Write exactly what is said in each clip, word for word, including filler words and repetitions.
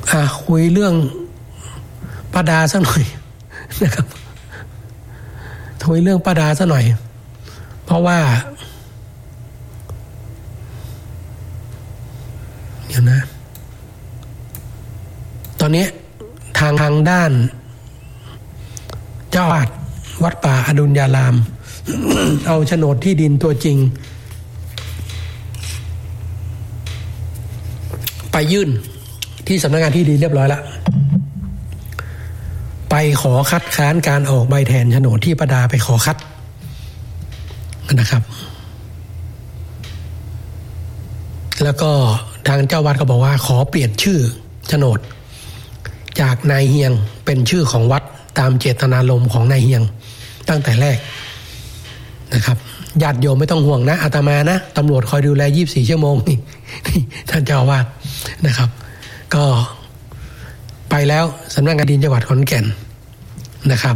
อ่ะคุยเรื่องป้าดาสักหน่อยนะครับคุยเรื่องป้าดาสักหน่อยเพราะว่าเดี๋ยวนะตอนนี้ทางทางด้านเจ้าอาวาสวัดป่าอดุลยาราม เอาโฉนดที่ดินตัวจริงไปยื่นที่สำนักงานที่ดินเรียบร้อยแล้วไปขอคัดค้านการออกใบแทนโฉนดที่ป้าดาไปขอคัดนะครับแล้วก็ทางเจ้าวัดก็บอกว่าขอเปลี่ยนชื่อโฉนดจากนายเฮียงเป็นชื่อของวัดตามเจตนารมณ์ของนายเฮียงตั้งแต่แรกนะครับญาติโยมไม่ต้องห่วงนะอาตมานะตำรวจคอยดูแลยี่สิบสี่ชั่วโมงนี่ท่านเจ้าอาวาสนะครับก็ไปแล้วสำนักงานดินจังหวัดขอนแก่นนะครับ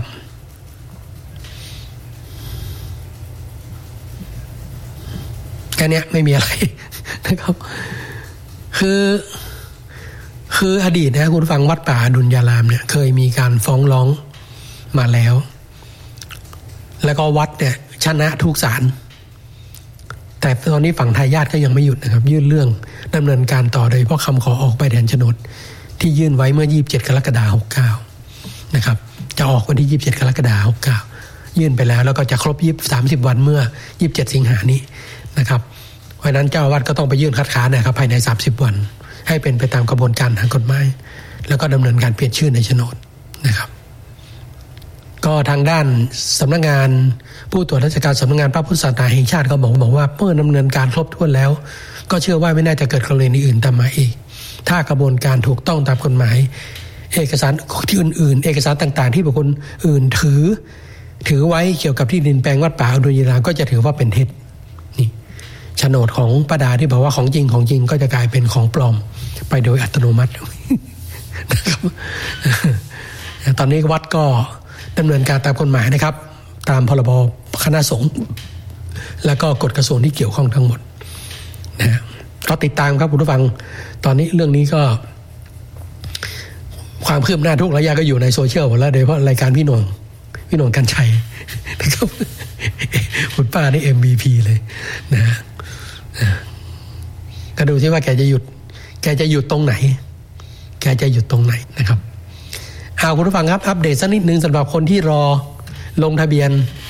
แค่นี้ไม่มีอะไรนะครับคือคืออดีตนะคุณฟังวัดป่าอดุลยารามเนี่ยเคยมีการฟ้องร้องมาแล้วแล้วก็วัดเนี่ยชนะทุกศาลแต่ตอนนี้ฝั่งทายาทก็ยังไม่หยุดนะครับยื่นเรื่องดำเนินการต่อโดยเฉพาะคำขอออกใบแทนโฉนดที่ยื่นไว้เมื่อยี่สิบเจ็ดกรกฎาคมหกเก้านะครับจะออกวันที่ยี่สิบเจ็ดกรกฎาคมหกเก้ายื่นไปแล้วแล้วก็จะครบยี่สิบ สามสิบวันเมื่อยี่สิบเจ็ดสิงหานี้นะครับเพราะนั้นเจ้าอาวาสก็ต้องไปยื่นคัดค้านนะครับภายในสามสิบวันให้เป็นไปตามกระบวนการทางกฎหมายแล้วก็ดำเนินการเปลี่ยนชื่อในโฉนดนะครับก็ทางด้านสำนักงานผู้ตรวจราชการสำนักงานพระพุทธศาสนาแห่งชาติก็บอกบอกว่าเมื่อดำเนินการครบถ้วนแล้วก็เชื่อว่าไม่น่าจะเกิดกรณีอื่นตามมาอีกถ้ากระบวนการถูกต้องตามกฎหมายเอกสารที่อื่นๆเอกสารต่างๆที่บุคคลอื่นถือถือไว้เกี่ยวกับที่ดินแปลงวัดป่าอดุลยารามก็จะถือว่าเป็นเท็จนี่โฉนดของป้าดาที่บอกว่าของจริงของจริงก็จะกลายเป็นของปลอมไปโดยอัตโนมัตินะครับตอนนี้วัดก็ดำเนินการตามกฎหมายนะครับตามพรบคณะสงฆ์แล้วก็กฎกระทรวงที่เกี่ยวข้องทั้งหมดนะก็ติดตามครับคุณผู้ฟังตอนนี้เรื่องนี้ก็ความคืบหน้าทุกระยะก็อยู่ในโซเชียลหมดแล้วโดยเฉพาะรายการพี่หน่วงพี่หน่วงกรรชัยนะครับคุณป้านี่ เอ็ม วี พี เลยนะก็ดูซิว่าแกจะหยุดแกจะหยุดตรงไหนแกจะหยุดตรงไหนนะครับเอาคุณผู้ฟังครับอัปเดตสักนิดนึงสำหรับคนที่รอลงทะเบียน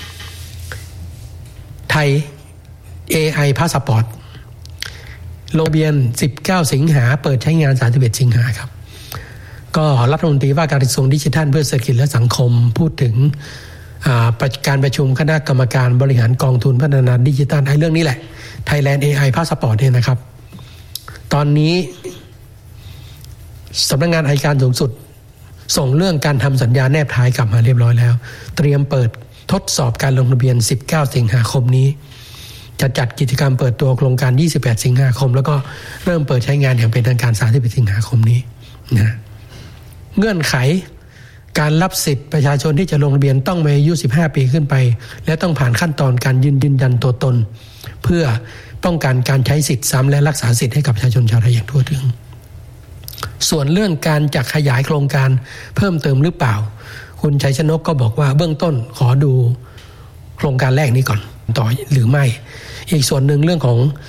ไทย เอ ไอ Passport ลงทะเบียนสิบเก้าสิงหาเปิดใช้งานสามสิบเอ็ดสิงหาครับก็รัฐมนตรีว่าการกระทรวงดิจิทัลเพื่อเศรษฐกิจและสังคมพูดถึงการประชุมคณะกรรมการบริหารกองทุนพัฒนาดิจิทัลไอ้เรื่องนี้แหละ Thailand เอ ไอ Passport เนี่ยนะครับตอนนี้สำนักงานอัยการสูงสุดส่งเรื่องการทำสัญญาแนบท้ายกลับมาเรียบร้อยแล้วเตรียมเปิดทดสอบการลงทะเบียนสิบเก้าสิงหาคมนี้จะจัดกิจกรรมเปิดตัวโครงการยี่สิบแปดสิงหาคมแล้วก็เริ่มเปิดใช้งานอย่างเป็นทางการสามสิบเอ็ดสิงหาคมนี้นะเงื่อนไขการรับสิทธิประชาชนที่จะลงทะเบียนต้องมีอายุสิบห้าปีขึ้นไปและต้องผ่านขั้นตอนการยืนยืนยันตัวตนเพื่อป้องกันการใช้สิทธิซ้ำและรักษาสิทธิให้กับประชาชนชาวไทยอย่างทั่วถึงส่วนเรื่องการจะขยายโครงการเพิ่มเติมหรือเปล่าคุณชัยชนกก็บอกว่าเบื้องต้นขอดูโครงการแรกนี้ก่อนต่อหรือไม่อีกส่วนหนึ่งเรื่องของ